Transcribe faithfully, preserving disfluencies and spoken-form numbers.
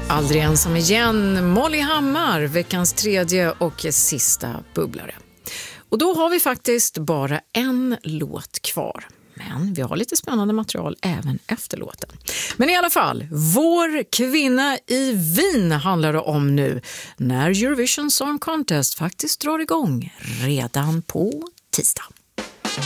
Aldrig ensam igen, Molly Hammar, veckans tredje och sista bubblare. Och då har vi faktiskt bara en låt kvar. Men vi har lite spännande material även efter låten. Men i alla fall, Vår kvinna i Wien handlar det om nu. När Eurovision Song Contest faktiskt drar igång redan på tisdag.